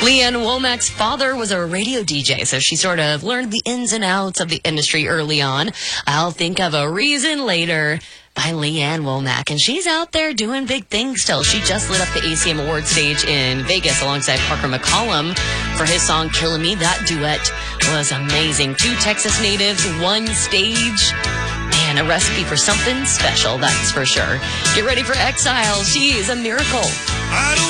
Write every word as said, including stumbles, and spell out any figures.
Leanne Womack's father was a radio D J, so she sort of learned the ins and outs of the industry early on. I'll Think of a Reason Later by Leanne Womack, and she's out there doing big things still. She just lit up the A C M Awards stage in Vegas alongside Parker McCollum for his song Killin' Me. That duet was amazing. Two Texas natives, one stage. Man, a recipe for something special, that's for sure. Get ready for Exile. She is a miracle.